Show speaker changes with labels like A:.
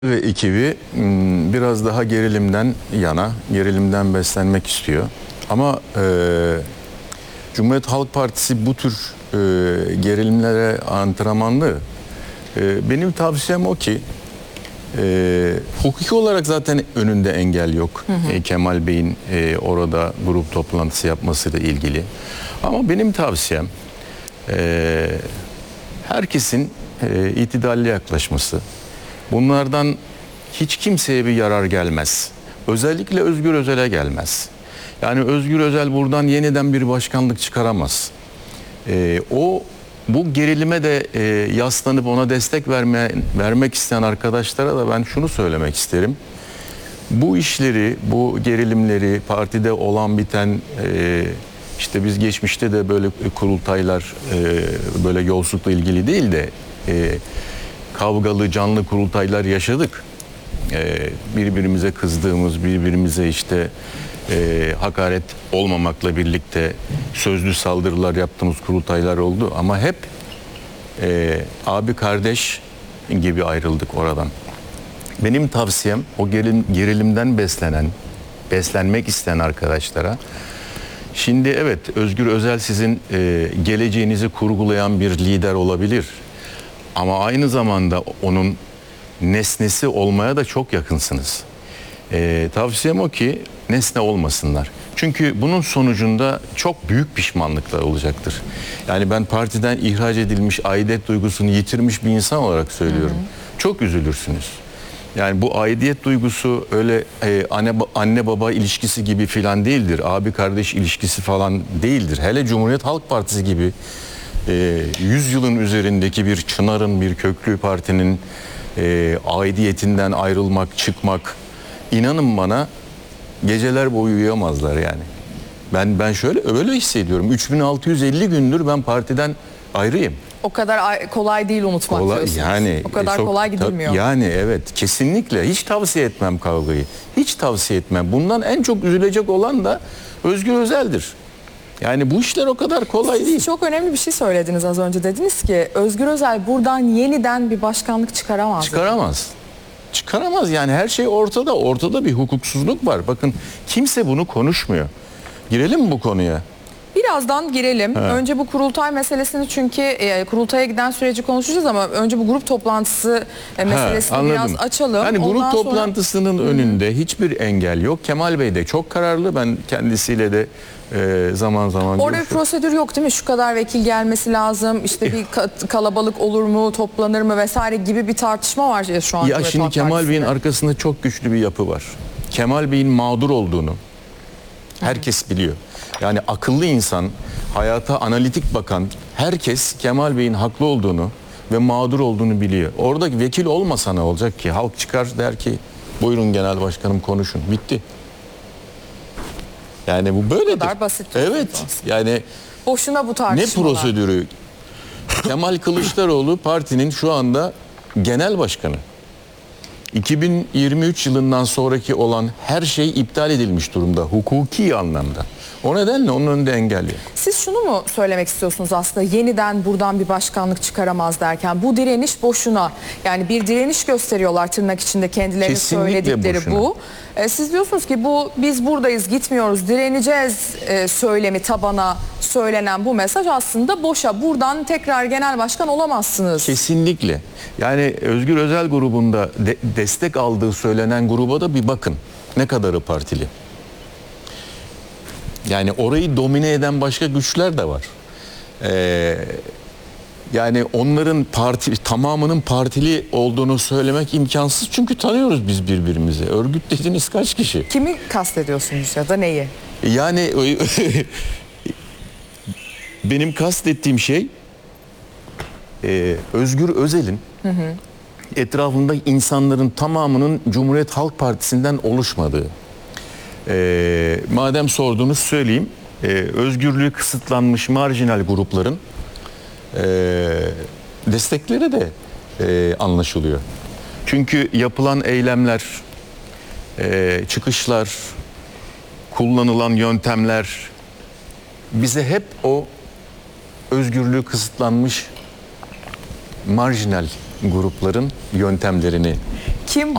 A: ve ekibi biraz daha gerilimden yana, gerilimden beslenmek istiyor. Ama Cumhuriyet Halk Partisi bu tür gerilimlere antrenmanlı. Benim tavsiyem o ki hukuki olarak zaten önünde engel yok. Kemal Bey'in orada grup toplantısı yapmasıyla ilgili. Ama benim tavsiyem herkesin itidalli yaklaşması. Bunlardan hiç kimseye bir yarar gelmez. Özellikle Özgür Özel'e gelmez. Yani Özgür Özel buradan yeniden bir başkanlık çıkaramaz. Bu gerilime de yaslanıp ona destek vermek isteyen arkadaşlara da ben şunu söylemek isterim. Bu işleri, bu gerilimleri, partide olan biten, işte biz geçmişte de böyle kurultaylar, böyle yolsuzlukla ilgili değil de kavgalı, canlı kurultaylar yaşadık. Birbirimize kızdığımız, birbirimize işte hakaret olmamakla birlikte sözlü saldırılar yaptığımız kurultaylar oldu. Ama hep abi kardeş gibi ayrıldık oradan. Benim tavsiyem o gerilimden beslenmek isteyen arkadaşlara, şimdi evet Özgür Özel sizin geleceğinizi kurgulayan bir lider olabilir. Ama aynı zamanda onun nesnesi olmaya da çok yakınsınız. Tavsiyem o ki nesne olmasınlar. Çünkü bunun sonucunda çok büyük pişmanlıklar olacaktır. Yani ben partiden ihraç edilmiş, aidiyet duygusunu yitirmiş bir insan olarak söylüyorum. Çok üzülürsünüz. Yani bu aidiyet duygusu öyle anne baba ilişkisi gibi filan değildir. Abi kardeş ilişkisi falan değildir. Hele Cumhuriyet Halk Partisi gibi 100 yılın üzerindeki bir çınarın, bir köklü partinin aidiyetinden ayrılmak, çıkmak, inanın bana geceler boyu uyuyamazlar yani. Ben öyle hissediyorum. 3650 gündür ben partiden ayrıyım.
B: O kadar kolay değil unutmak diyorsunuz.
A: Yani
B: o kadar kolay gidilmiyor.
A: Yani evet, kesinlikle hiç tavsiye etmem kavgayı. Hiç tavsiye etmem. Bundan en çok üzülecek olan da Özgür Özel'dir. Yani bu işler o kadar kolay değil.
B: Siz çok önemli bir şey söylediniz az önce. Dediniz ki Özgür Özel buradan yeniden bir başkanlık çıkaramaz.
A: Çıkaramaz yani, her şey ortada. Ortada bir hukuksuzluk var. Bakın kimse bunu konuşmuyor. Girelim mi bu konuya?
B: Birazdan girelim.
A: Evet.
B: Önce bu kurultay meselesini, çünkü kurultaya giden süreci konuşacağız ama önce bu grup toplantısı meselesini biraz açalım.
A: Yani grup
B: Ondan
A: toplantısının önünde hiçbir engel yok. Kemal Bey de çok kararlı. Ben kendisiyle de zaman zaman
B: orada bir prosedür yok değil mi? Şu kadar vekil gelmesi lazım. İşte bir kalabalık olur mu, toplanır mı vesaire gibi bir tartışma var ya şu an.
A: Ya şimdi Kemal Bey'in arkasında çok güçlü bir yapı var. Kemal Bey'in mağdur olduğunu herkes biliyor. Yani akıllı insan, hayata analitik bakan herkes Kemal Bey'in haklı olduğunu ve mağdur olduğunu biliyor. Orada vekil olmasa ne olacak ki? Halk çıkar der ki buyurun genel başkanım konuşun. Bitti. Yani bu böyledir.
B: Bu kadar basit.
A: Evet. Yani
B: boşuna bu tartışmalar.
A: ne prosedürü? Kemal Kılıçdaroğlu partinin şu anda genel başkanı. 2023 yılından sonraki olan her şey iptal edilmiş durumda hukuki anlamda. O nedenle onun önünde engel yok.
B: Siz şunu mu söylemek istiyorsunuz aslında, yeniden buradan bir başkanlık çıkaramaz derken? Bu direniş boşuna. Yani bir direniş gösteriyorlar tırnak içinde, kendilerinin söyledikleri
A: boşuna.
B: bu. Siz diyorsunuz ki biz buradayız, gitmiyoruz, direneceğiz söylemi, tabana söylenen bu mesaj aslında boşa. Buradan tekrar genel başkan olamazsınız.
A: Kesinlikle. Yani Özgür Özel grubunda destek aldığı söylenen gruba da bir bakın. Ne kadarı partili? Yani orayı domine eden başka güçler de var. Yani onların tamamının partili olduğunu söylemek imkansız. Çünkü tanıyoruz biz birbirimizi. Örgüt dediğiniz kaç kişi?
B: Kimi kastediyorsunuz ya da neyi?
A: Yani benim kastettiğim şey Özgür Özel'in etrafında insanların tamamının Cumhuriyet Halk Partisi'nden oluşmadığı. Madem sordunuz söyleyeyim. Özgürlüğü kısıtlanmış marjinal grupların destekleri de anlaşılıyor. Çünkü yapılan eylemler, çıkışlar, kullanılan yöntemler bize hep o özgürlüğü kısıtlanmış marjinal grupların yöntemlerini,
B: Kim bu?